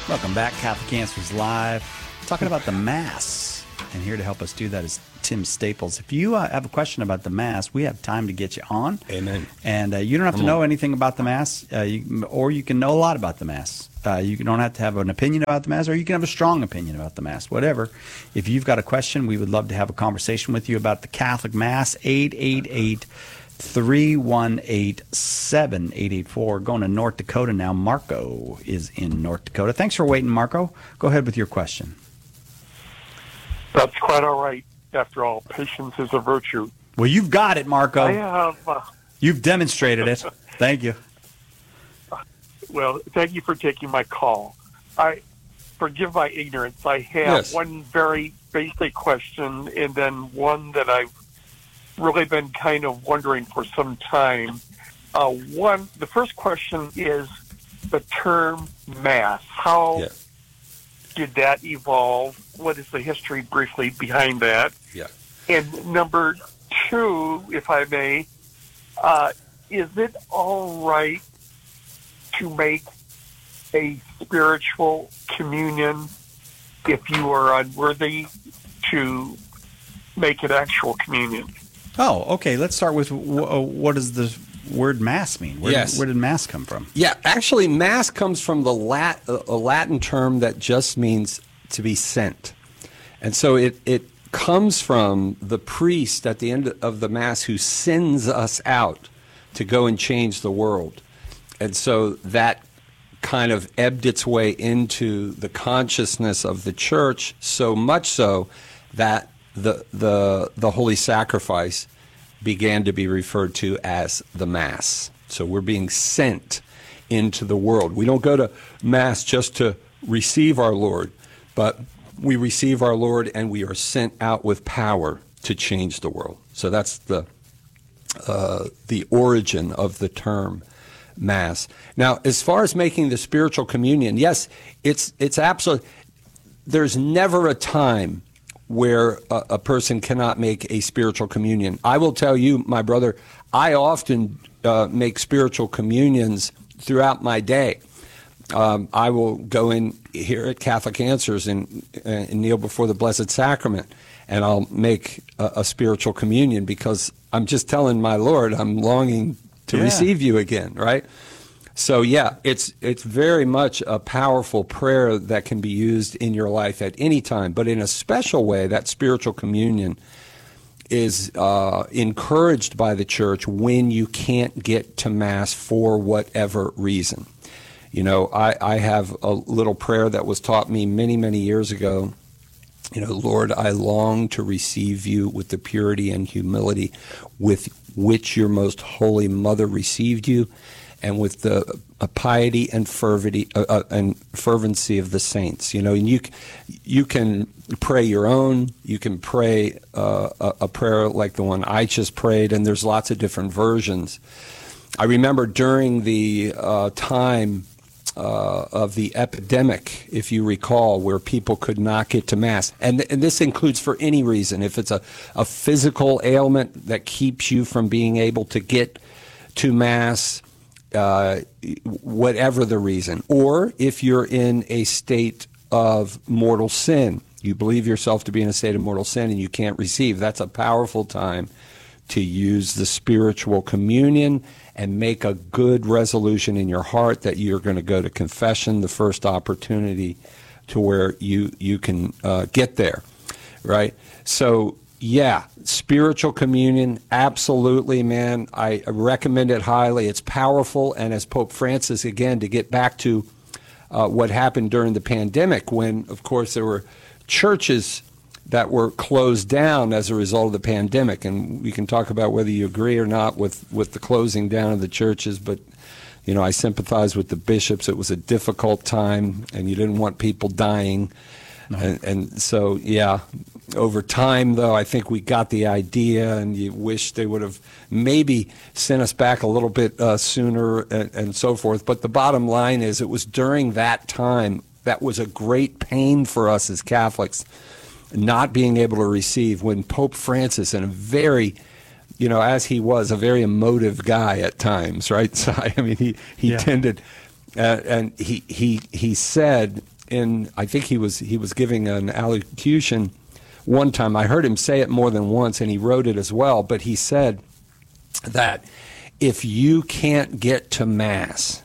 Welcome back, Catholic Answers Live. Talking about the Mass. And here to help us do that is Tim Staples. If you have a question about the Mass, we have time to get you on. Amen. And you don't have to know anything about the Mass, or you can know a lot about the Mass. You don't have to have an opinion about the Mass, or you can have a strong opinion about the Mass, whatever. If you've got a question, we would love to have a conversation with you about the Catholic Mass. 888-318-7884. Going to North Dakota now. Marco is in North Dakota. Thanks for waiting, Marco. Go ahead with your question. That's quite all right. After all, patience is a virtue. Well, you've got it, Marco. I have. You've demonstrated it. Thank you. Well, thank you for taking my call. I forgive my ignorance. I have one very basic question, and then one that I've really been kind of wondering for some time. The first question is the term Mass. How did that evolve? What is the history briefly behind that? Yeah. And number two, if I may, is it all right to make a spiritual communion if you are unworthy to make an actual communion? Oh, okay. Let's start with what does the word Mass mean? Where did Mass come from? Yeah, actually, Mass comes from the Latin term that just means to be sent. And so it comes from the priest at the end of the Mass who sends us out to go and change the world. And so that kind of ebbed its way into the consciousness of the church, so much so that the Holy Sacrifice began to be referred to as the Mass. So we're being sent into the world. We don't go to Mass just to receive our Lord, but we receive our Lord and we are sent out with power to change the world. So that's the origin of the term Mass. Now, as far as making the spiritual communion, yes, it's absolutely. There's never a time where a person cannot make a spiritual communion. I will tell you, my brother, I often make spiritual communions throughout my day. I will go in here at Catholic Answers and kneel before the Blessed Sacrament, and I'll make a spiritual communion because I'm just telling my Lord I'm longing to receive you again, right? So yeah, it's very much a powerful prayer that can be used in your life at any time, but in a special way, that spiritual communion is encouraged by the church when you can't get to Mass for whatever reason. You know, I have a little prayer that was taught me many, many years ago. You know, Lord, I long to receive you with the purity and humility with which your most holy mother received you, and with the piety and fervency of the saints. You know, and you can pray your own. You can pray a prayer like the one I just prayed, and there's lots of different versions. I remember during the time of the epidemic, if you recall, where people could not get to Mass. And this includes for any reason. If it's a physical ailment that keeps you from being able to get to Mass, whatever the reason. Or if you're in a state of mortal sin, you believe yourself to be in a state of mortal sin and you can't receive, that's a powerful time to use the spiritual communion and make a good resolution in your heart that you're going to go to confession the first opportunity to where you can get there, right? So, yeah, spiritual communion, absolutely, man. I recommend it highly. It's powerful, and as Pope Francis, again, to get back to what happened during the pandemic when, of course, there were churches that were closed down as a result of the pandemic. And we can talk about whether you agree or not with the closing down of the churches, but, you know, I sympathize with the bishops. It was a difficult time, and you didn't want people dying. No. And so, yeah, over time, though, I think we got the idea, and you wish they would have maybe sent us back a little bit sooner and so forth. But the bottom line is it was during that time that was a great pain for us as Catholics, not being able to receive, when Pope Francis, and a very, you know, as he was a very emotive guy at times, right? So, I mean, he tended, and he said, I think he was giving an allocution one time. I heard him say it more than once, and he wrote it as well. But he said that if you can't get to Mass,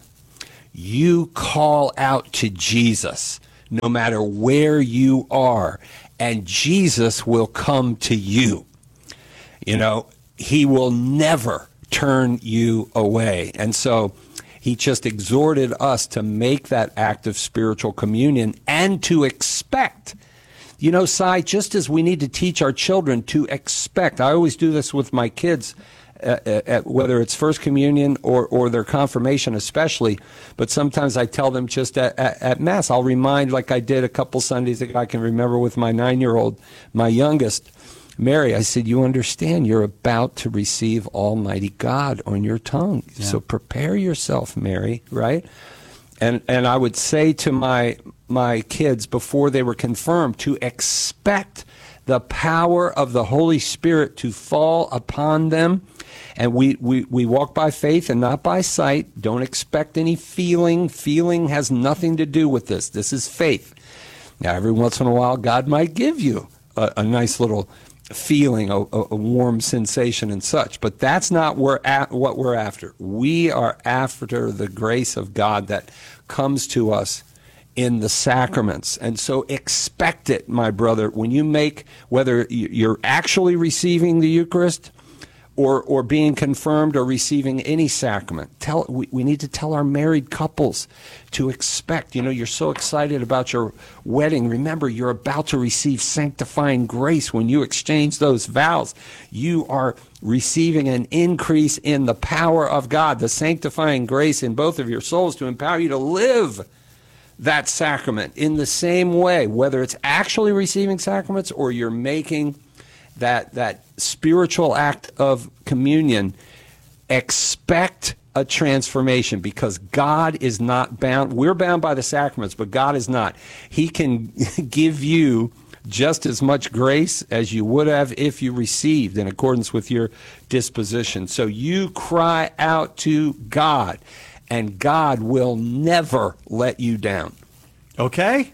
you call out to Jesus no matter where you are, and Jesus will come to you. You know, he will never turn you away. And so he just exhorted us to make that act of spiritual communion and to expect. You know, Si, just as we need to teach our children to expect. I always do this with my kids, whether it's First Communion or their confirmation especially, but sometimes I tell them just at Mass. I'll remind, like I did a couple Sundays ago, I can remember with my 9-year-old, my youngest, Mary, I said, you understand you're about to receive Almighty God on your tongue. Yeah. So prepare yourself, Mary, right? And I would say to my kids before they were confirmed to expect the power of the Holy Spirit to fall upon them. And we walk by faith and not by sight. Don't expect any feeling. Feeling has nothing to do with this. This is faith. Now, every once in a while, God might give you a nice little feeling, a warm sensation and such. But that's not what we're after. We are after the grace of God that comes to us in the sacraments. And so expect it, my brother, when you make, whether you're actually receiving the Eucharist or being confirmed or receiving any sacrament. We need to tell our married couples to expect. You know, you're so excited about your wedding. Remember, you're about to receive sanctifying grace when you exchange those vows. You are receiving an increase in the power of God, the sanctifying grace in both of your souls to empower you to live that sacrament in the same way, whether it's actually receiving sacraments or you're making that spiritual act of communion. Expect a transformation, because God is not bound. We're bound by the sacraments, but God is not. He can give you just as much grace as you would have if you received in accordance with your disposition. So you cry out to God, and God will never let you down. Okay?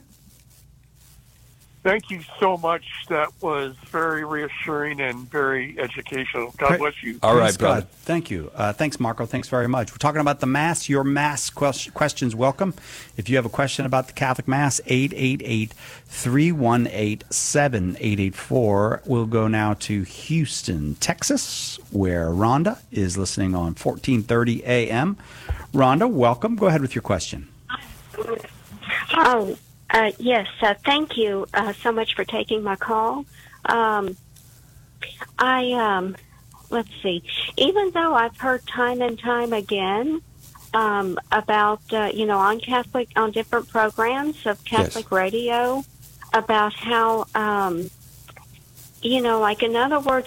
Thank you so much. That was very reassuring and very educational. God bless you. All right, brother. God. Thank you. Thanks, Marco. Thanks very much. We're talking about the Mass. Your Mass questions welcome. If you have a question about the Catholic Mass, 888-318-7884. We'll go now to Houston, Texas, where Rhonda is listening on 1430 AM. Rhonda, welcome. Go ahead with your question. Yes, thank you so much for taking my call. Let's see. Even though I've heard time and time again about, on different programs of Catholic radio, about how, like in other words,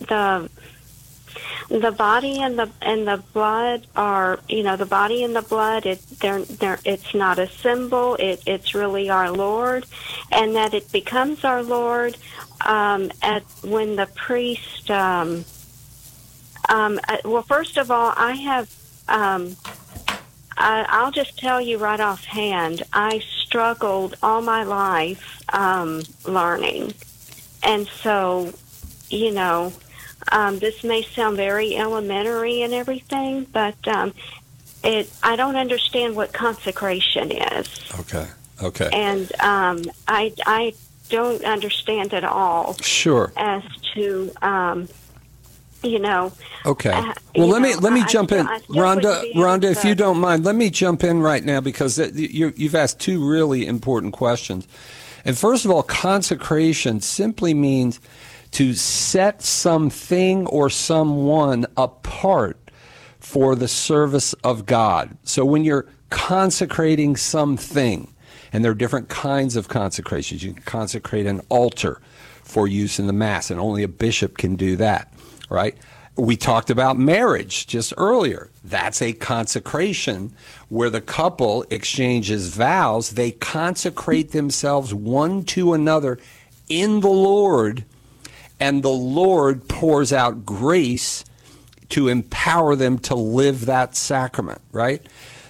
the body and the blood are, the body and the blood, it's not a symbol, it's really our Lord, and that it becomes our Lord when the priest well, first of all, I have I'll just tell you right offhand, I struggled all my life learning, and so this may sound very elementary and everything, but I don't understand what consecration is. Okay. And I don't understand at all. Sure. As to Okay. Well, let me jump in, Rhonda, if you don't mind. Let me jump in right now, because you've asked two really important questions. And first of all, consecration simply means to set something or someone apart for the service of God. So when you're consecrating something, and there are different kinds of consecrations. You can consecrate an altar for use in the Mass, and only a bishop can do that, right? We talked about marriage just earlier. That's a consecration where the couple exchanges vows. They consecrate themselves one to another in the Lord, and the Lord pours out grace to empower them to live that sacrament, right?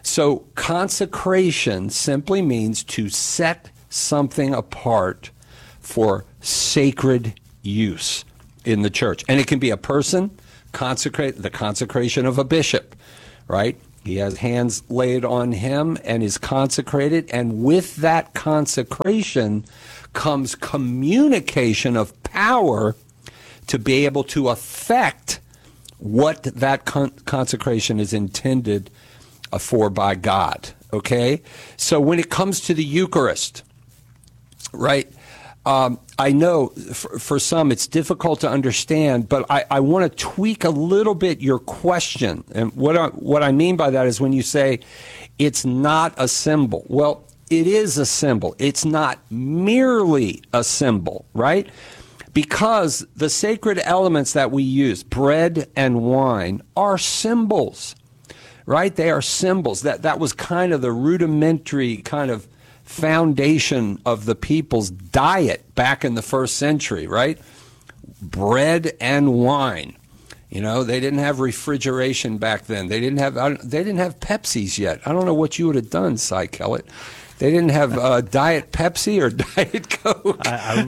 So consecration simply means to set something apart for sacred use in the church. And it can be a person, the consecration of a bishop, right? He has hands laid on him and is consecrated. And with that consecration comes communication of power to be able to affect what that consecration is intended for by God. Okay? So when it comes to the Eucharist, right? I know for some it's difficult to understand, but I want to tweak a little bit your question. And what I mean by that is when you say it's not a symbol. Well, it is a symbol. It's not merely a symbol, right? Because the sacred elements that we use, bread and wine, are symbols, right? They are symbols. That was kind of the rudimentary kind of foundation of the people's diet back in the first century, right? Bread and wine. You know, they didn't have refrigeration back then. They didn't have Pepsis yet. I don't know what you would have done, Cy Kellett. They didn't have Diet Pepsi or Diet Coke,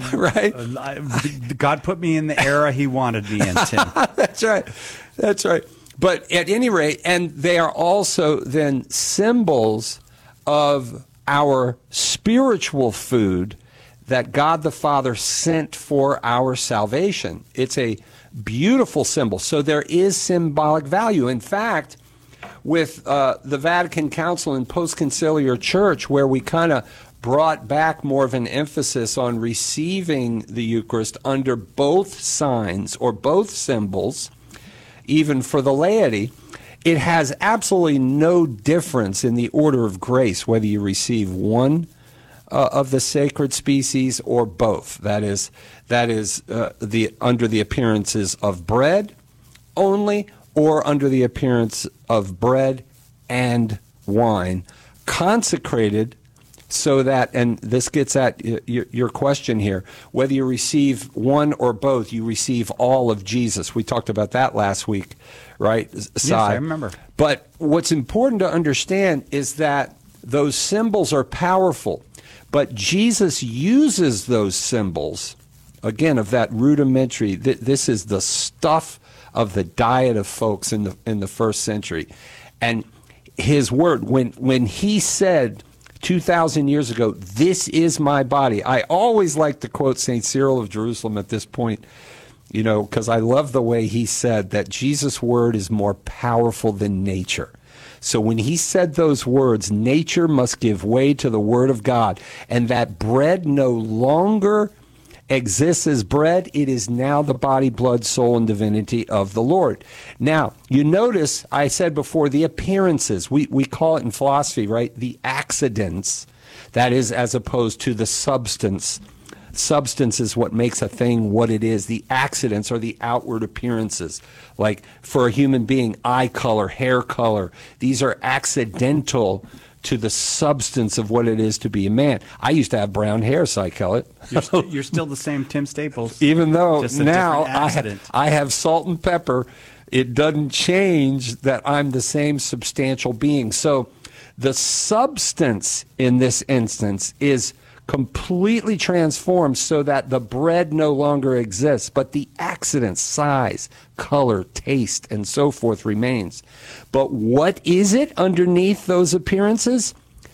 right? God put me in the era He wanted me in, Tim. That's right. That's right. But at any rate, and they are also then symbols of our spiritual food that God the Father sent for our salvation. It's a beautiful symbol. So there is symbolic value. In fact, with the Vatican Council and Post-Conciliar Church, where we kind of brought back more of an emphasis on receiving the Eucharist under both signs or both symbols, even for the laity, it has absolutely no difference in the order of grace whether you receive one of the sacred species or both. That is under the appearances of bread only, or under the appearance of bread and wine, consecrated so that, and this gets at your question here, whether you receive one or both, you receive all of Jesus. We talked about that last week, right? Yes, I remember. But what's important to understand is that those symbols are powerful, but Jesus uses those symbols, again, of that rudimentary, this is the stuff of the diet of folks in the first century. And his word, when he said 2,000 years ago, "This is my body," I always like to quote St. Cyril of Jerusalem at this point, you know, because I love the way he said that Jesus' word is more powerful than nature. So when he said those words, nature must give way to the word of God, and that bread no longer exists as bread, it is now the body, blood, soul, and divinity of the Lord. Now, you notice I said before the appearances, we call it in philosophy, right, the accidents, that is as opposed to the substance. Substance is what makes a thing what it is. The accidents are the outward appearances. Like for a human being, eye color, hair color, these are accidental to the substance of what it is to be a man. I used to have brown hair, Cy Kellett. You're still the same Tim Staples. Even though Just a now different accident. I have salt and pepper, it doesn't change that I'm the same substantial being. So the substance in this instance is completely transformed so that the bread no longer exists, but the accident, size, color, taste, and so forth remains. But what is it underneath those appearances?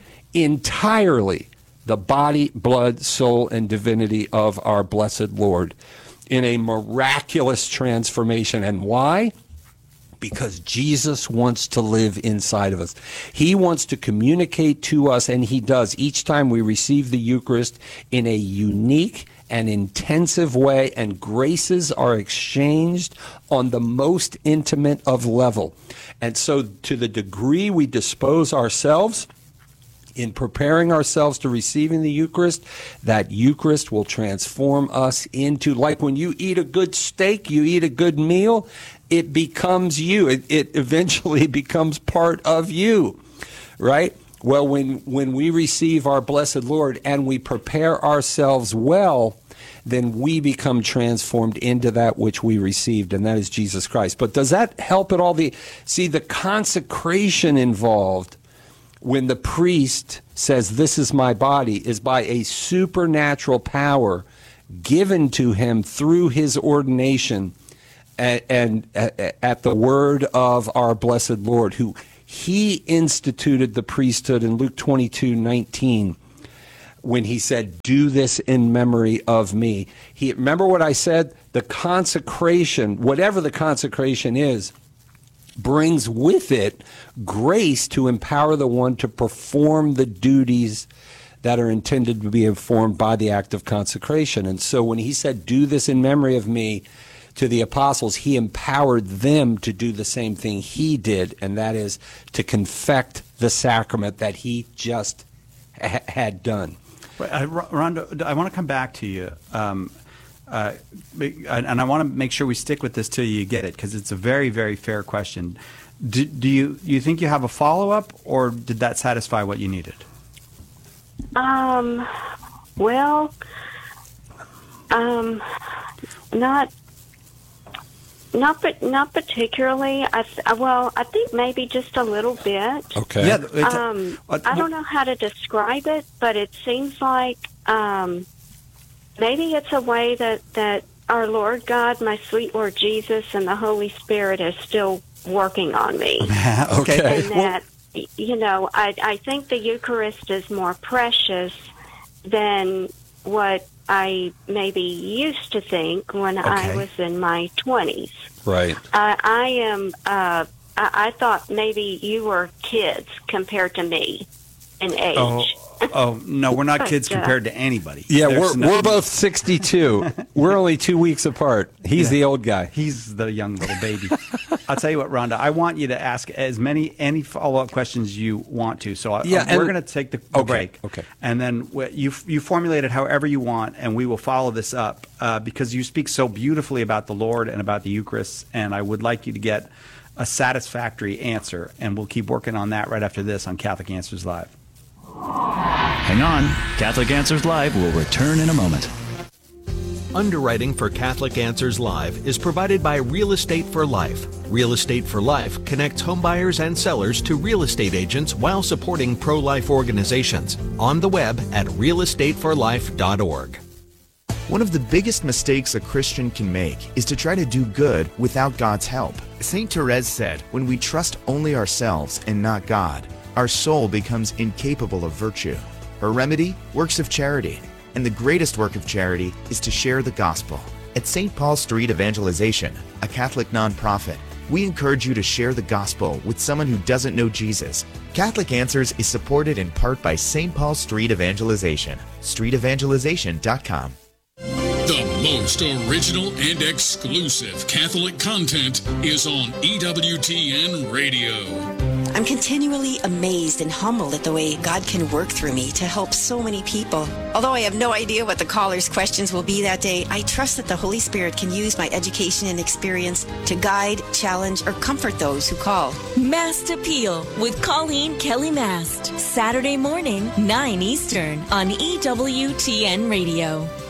Entirely the body, blood, soul, and divinity of our blessed Lord in a miraculous transformation. And why? Because Jesus wants to live inside of us. He wants to communicate to us, and he does each time we receive the Eucharist in a unique and intensive way, and graces are exchanged on the most intimate of level. And so to the degree we dispose ourselves in preparing ourselves to receiving the Eucharist, that Eucharist will transform us into, like when you eat a good steak, you eat a good meal, it becomes you. It eventually becomes part of you, right? Well, when we receive our blessed Lord and we prepare ourselves well, then we become transformed into that which we received, and that is Jesus Christ. But does that help at all? See, the consecration involved when the priest says, "This is my body," is by a supernatural power given to him through his ordination and at the word of our blessed Lord, who he instituted the priesthood in Luke 22:19 when he said, "Do this in memory of me." Remember what I said? The consecration, whatever the consecration is, brings with it grace to empower the one to perform the duties that are intended to be informed by the act of consecration. And so when he said, "Do this in memory of me," to the apostles, he empowered them to do the same thing he did, and that is to confect the sacrament that he just had done. Rhonda, I want to come back to you. And I want to make sure we stick with this till you get it, because it's a very, very fair question. Do you think you have a follow-up, or did that satisfy what you needed? Well, not particularly. I think maybe just a little bit. Okay. Yeah. I don't know how to describe it, but it seems like maybe it's a way that our Lord God, my sweet Lord Jesus, and the Holy Spirit is still working on me. Okay. And that, I think the Eucharist is more precious than what I maybe used to think when I was in my 20s. Right. I thought maybe you were kids compared to me in age. Oh no, we're not kids compared to anybody. Yeah, we're both 62. We're only 2 weeks apart. He's the old guy. He's the young little baby. I'll tell you what, Rhonda, I want you to ask any follow-up questions you want to. So we're going to take the break. Okay. And then you formulate it however you want, and we will follow this up because you speak so beautifully about the Lord and about the Eucharist, and I would like you to get a satisfactory answer, and we'll keep working on that right after this on Catholic Answers Live. Hang on. Catholic Answers Live will return in a moment. Underwriting for Catholic Answers Live is provided by Real Estate for Life. Real Estate for Life connects homebuyers and sellers to real estate agents while supporting pro-life organizations. On the web at realestateforlife.org. One of the biggest mistakes a Christian can make is to try to do good without God's help. St. Therese said, "When we trust only ourselves and not God, our soul becomes incapable of virtue." Her remedy? Works of charity. And the greatest work of charity is to share the gospel. At St. Paul Street Evangelization, a Catholic nonprofit, we encourage you to share the gospel with someone who doesn't know Jesus. Catholic Answers is supported in part by St. Paul Street Evangelization. StreetEvangelization.com. The most original and exclusive Catholic content is on EWTN Radio. I'm continually amazed and humbled at the way God can work through me to help so many people. Although I have no idea what the callers' questions will be that day, I trust that the Holy Spirit can use my education and experience to guide, challenge, or comfort those who call. Mast Appeal with Colleen Kelly Mast. Saturday morning, 9 Eastern on EWTN Radio.